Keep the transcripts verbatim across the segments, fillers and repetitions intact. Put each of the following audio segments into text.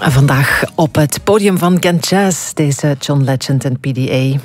Vandaag op het podium van Gent Jazz, deze John Legend en P D A.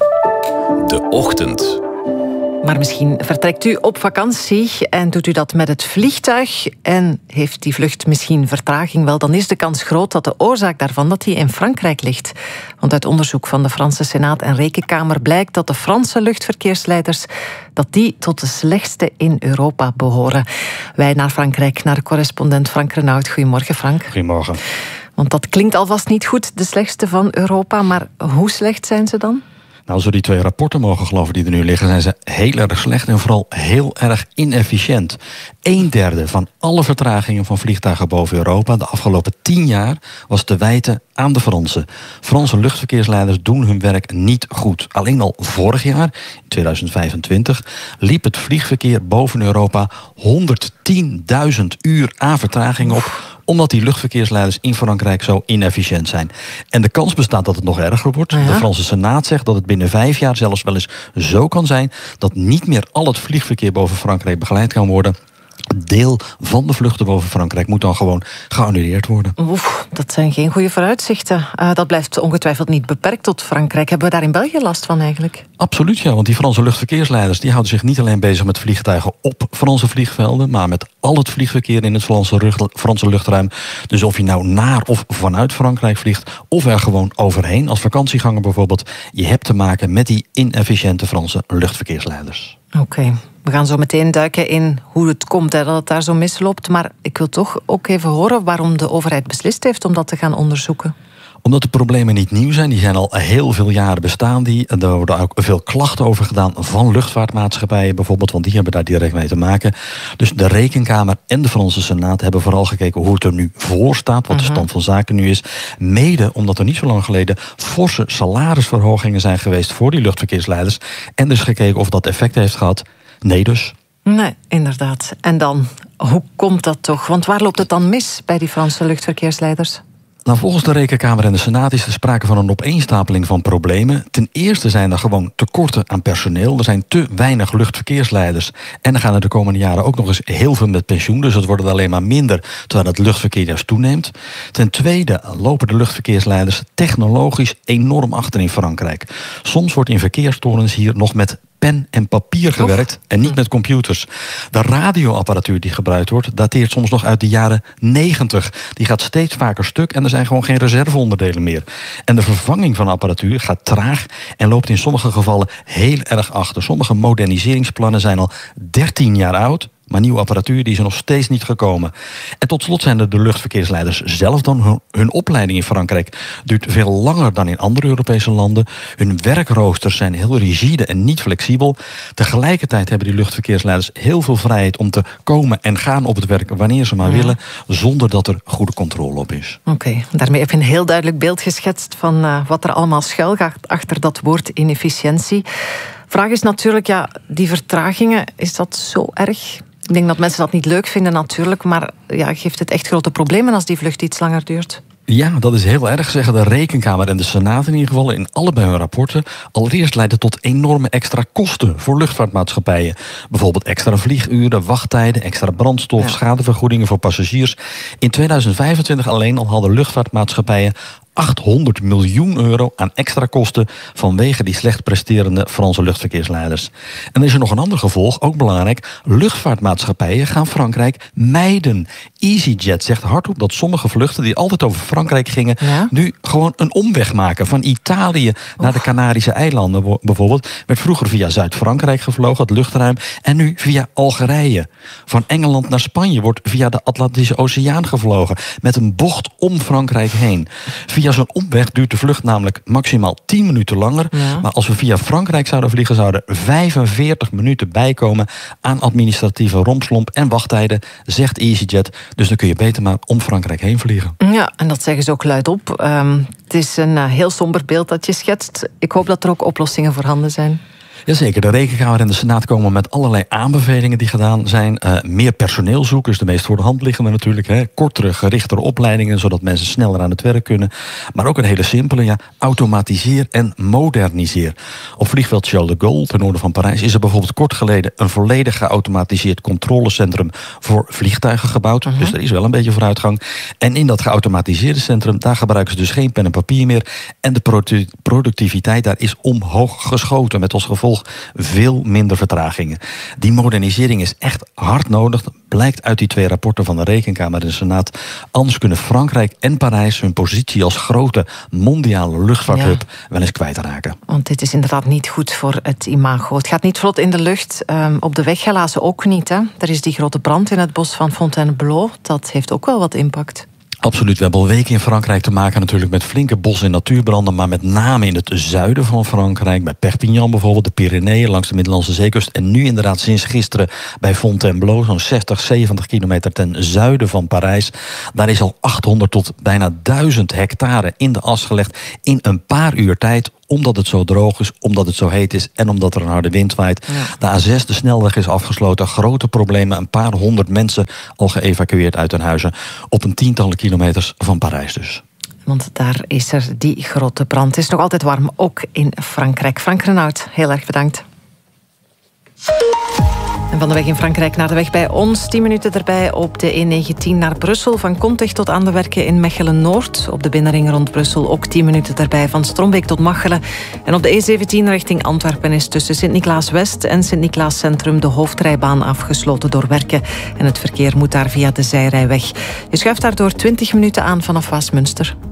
De Ochtend. Maar misschien vertrekt u op vakantie en doet u dat met het vliegtuig en heeft die vlucht misschien vertraging? Wel, dan is de kans groot dat de oorzaak daarvan dat die in Frankrijk ligt. Want uit onderzoek van de Franse Senaat en Rekenkamer blijkt dat de Franse luchtverkeersleiders dat die tot de slechtste in Europa behoren. Wij naar Frankrijk, naar correspondent Frank Renaud. Goedemorgen, Frank. Goedemorgen. Want dat klinkt alvast niet goed, de slechtste van Europa. Maar hoe slecht zijn ze dan? Nou, als we die twee rapporten mogen geloven die er nu liggen, zijn ze heel erg slecht en vooral heel erg inefficiënt. Een derde van alle vertragingen van vliegtuigen boven Europa de afgelopen tien jaar was te wijten aan de Fransen. Franse luchtverkeersleiders doen hun werk niet goed. Alleen al vorig jaar, in tweeduizend vijfentwintig, liep het vliegverkeer boven Europa honderdtienduizend uur aan vertraging op, omdat die luchtverkeersleiders in Frankrijk zo inefficiënt zijn. En de kans bestaat dat het nog erger wordt. Ja. De Franse Senaat zegt dat het binnen vijf jaar zelfs wel eens zo kan zijn dat niet meer al het vliegverkeer boven Frankrijk begeleid kan worden. Deel van de vluchten boven Frankrijk moet dan gewoon geannuleerd worden. Oef, dat zijn geen goede vooruitzichten. Uh, dat blijft ongetwijfeld niet beperkt tot Frankrijk. Hebben we daar in België last van eigenlijk? Absoluut, ja. Want die Franse luchtverkeersleiders die houden zich niet alleen bezig met vliegtuigen op Franse vliegvelden, maar met al het vliegverkeer in het Franse, Franse luchtruim. Dus of je nou naar of vanuit Frankrijk vliegt, of er gewoon overheen, als vakantieganger bijvoorbeeld, je hebt te maken met die inefficiënte Franse luchtverkeersleiders. Oké. Okay. We gaan zo meteen duiken in hoe het komt hè, dat het daar zo misloopt. Maar ik wil toch ook even horen waarom de overheid beslist heeft om dat te gaan onderzoeken. Omdat de problemen niet nieuw zijn. Die zijn al heel veel jaren bestaan. Die. Er worden ook veel klachten over gedaan van luchtvaartmaatschappijen bijvoorbeeld. Want die hebben daar direct mee te maken. Dus de Rekenkamer en de Franse Senaat hebben vooral gekeken hoe het er nu voor staat. Wat de stand van zaken nu is. Mede omdat er niet zo lang geleden forse salarisverhogingen zijn geweest voor die luchtverkeersleiders. En dus gekeken of dat effect heeft gehad. Nee dus. Nee, inderdaad. En dan, hoe komt dat toch? Want waar loopt het dan mis bij die Franse luchtverkeersleiders? Nou, volgens de Rekenkamer en de Senaat is er sprake van een opeenstapeling van problemen. Ten eerste zijn er gewoon tekorten aan personeel. Er zijn te weinig luchtverkeersleiders. En dan gaan er de komende jaren ook nog eens heel veel met pensioen. Dus het wordt er alleen maar minder, terwijl het luchtverkeer juist toeneemt. Ten tweede lopen de luchtverkeersleiders technologisch enorm achter in Frankrijk. Soms wordt in verkeerstorens hier nog met pen en papier gewerkt oh. en niet met computers. De radioapparatuur die gebruikt wordt dateert soms nog uit de jaren negentig. Die gaat steeds vaker stuk en er zijn gewoon geen reserveonderdelen meer. En de vervanging van apparatuur gaat traag en loopt in sommige gevallen heel erg achter. Sommige moderniseringsplannen zijn al dertien jaar oud. Maar nieuwe apparatuur die is er nog steeds niet gekomen. En tot slot zijn er de luchtverkeersleiders zelf dan. Hun, hun opleiding in Frankrijk duurt veel langer dan in andere Europese landen. Hun werkroosters zijn heel rigide en niet flexibel. Tegelijkertijd hebben die luchtverkeersleiders heel veel vrijheid om te komen en gaan op het werk wanneer ze maar ja. willen, zonder dat er goede controle op is. Oké, okay, daarmee heb je een heel duidelijk beeld geschetst van uh, wat er allemaal schuil gaat achter dat woord inefficiëntie. Vraag is natuurlijk, ja, die vertragingen, is dat zo erg? Ik denk dat mensen dat niet leuk vinden natuurlijk, maar ja, geeft het echt grote problemen als die vlucht iets langer duurt? Ja, dat is heel erg, zeggen de Rekenkamer en de Senaat in ieder geval in allebei hun rapporten. Allereerst leidt het tot enorme extra kosten voor luchtvaartmaatschappijen. Bijvoorbeeld extra vlieguren, wachttijden, extra brandstof, ja. schadevergoedingen voor passagiers. In tweeduizend vijfentwintig alleen al hadden luchtvaartmaatschappijen achthonderd miljoen euro aan extra kosten vanwege die slecht presterende Franse luchtverkeersleiders. En er is er nog een ander gevolg, ook belangrijk. Luchtvaartmaatschappijen gaan Frankrijk mijden. EasyJet zegt hardop dat sommige vluchten die altijd over Frankrijk gingen, ja? nu gewoon een omweg maken. Van Italië naar de Canarische eilanden bijvoorbeeld. Werd vroeger via Zuid-Frankrijk gevlogen, het luchtruim. En nu via Algerije. Van Engeland naar Spanje wordt via de Atlantische Oceaan gevlogen. Met een bocht om Frankrijk heen. Via zo'n omweg duurt de vlucht namelijk maximaal tien minuten langer. Ja. Maar als we via Frankrijk zouden vliegen, zouden er vijfenveertig minuten bijkomen aan administratieve rompslomp en wachttijden, zegt EasyJet. Dus dan kun je beter maar om Frankrijk heen vliegen. Ja, en dat zeggen ze ook luidop. Um, het is een uh, heel somber beeld dat je schetst. Ik hoop dat er ook oplossingen voorhanden zijn. Jazeker, de Rekenkamer en de Senaat komen met allerlei aanbevelingen die gedaan zijn. Uh, meer personeel zoeken is de meest voor de hand liggende natuurlijk. Hè. Kortere, gerichtere opleidingen, zodat mensen sneller aan het werk kunnen. Maar ook een hele simpele, ja, automatiseer en moderniseer. Op vliegveld Charles de Gaulle, ten noorden van Parijs, is er bijvoorbeeld kort geleden een volledig geautomatiseerd controlecentrum voor vliegtuigen gebouwd. Uh-huh. Dus er is wel een beetje vooruitgang. En in dat geautomatiseerde centrum, daar gebruiken ze dus geen pen en papier meer. En de produ- productiviteit daar is omhoog geschoten, met als gevolg veel minder vertragingen. Die modernisering is echt hard nodig. Dat blijkt uit die twee rapporten van de Rekenkamer en de Senaat. Anders kunnen Frankrijk en Parijs hun positie als grote mondiale luchtvaarthub ja. wel eens kwijtraken. Want dit is inderdaad niet goed voor het imago. Het gaat niet vlot in de lucht. Um, op de weg helaas ook niet. Hè. Er is die grote brand in het bos van Fontainebleau. Dat heeft ook wel wat impact. Absoluut. We hebben al weken in Frankrijk te maken natuurlijk met flinke bos- en natuurbranden, maar met name in het zuiden van Frankrijk, bij Perpignan bijvoorbeeld, de Pyreneeën, langs de Middellandse zeekust. En nu inderdaad sinds gisteren bij Fontainebleau, zo'n zestig, zeventig kilometer ten zuiden van Parijs. Daar is al achthonderd tot bijna duizend hectare in de as gelegd in een paar uur tijd, omdat het zo droog is, omdat het zo heet is en omdat er een harde wind waait. Ja. De A zes, de snelweg, is afgesloten. Grote problemen, een paar honderd mensen al geëvacueerd uit hun huizen. Op een tientallen kilometers van Parijs dus. Want daar is er die grote brand. Het is nog altijd warm, ook in Frankrijk. Frank Renaud, heel erg bedankt. En van de weg in Frankrijk naar de weg bij ons. tien minuten erbij op de E negentien naar Brussel. Van Contig tot aan de werken in Mechelen-Noord. Op de binnenring rond Brussel ook tien minuten erbij. Van Strombeek tot Machelen. En op de E zeventien richting Antwerpen is tussen Sint-Niklaas-West en Sint-Niklaas-Centrum de hoofdrijbaan afgesloten door werken. En het verkeer moet daar via de zijrijweg. Je schuift daardoor twintig minuten aan vanaf Waasmunster.